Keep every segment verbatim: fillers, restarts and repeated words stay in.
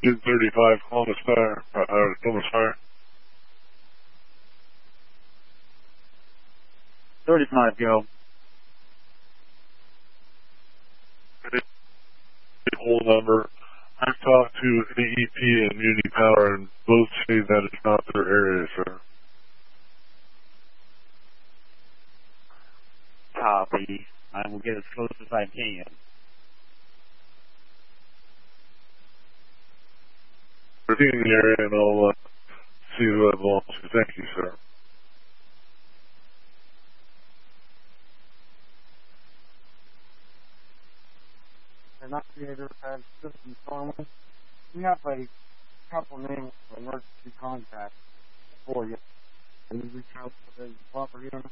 two thirty-five Columbus Fire, uh, uh, Columbus Fire. thirty-five, go. Whole number. I've talked to A E P and Unity Power, and both say that it's not their area, sir. Copy. I will get as close as I can. Reviewing the area, and I'll uh, see who I belong to. Thank you, sir. An operator has systems normally. We have a couple names for emergency contact for you. Can you reach out to the proper unit?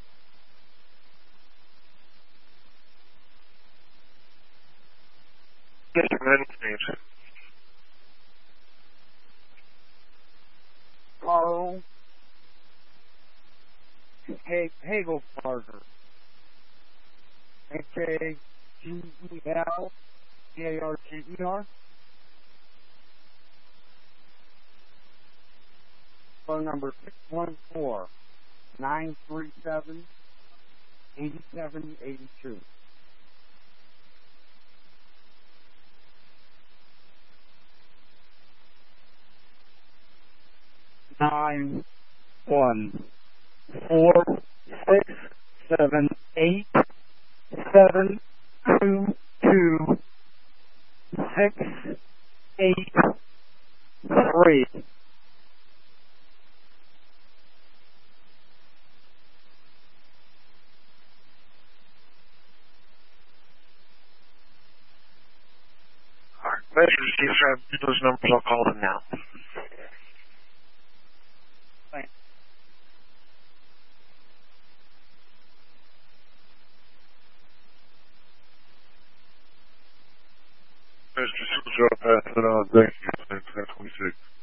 Yes, sir. Names. Carl H- Hagelbarger. H A G E L C A R G E R. Phone number six one four, nine three seven, eight seven eight two. Nine, one, four, six, seven, eight, seven, two, two, six, eight, three. Alright, message received, sir. Those numbers, I'll call them now. Thanks. Message received, sir. I'll pass it on. Thank you. Thanks, twenty-six.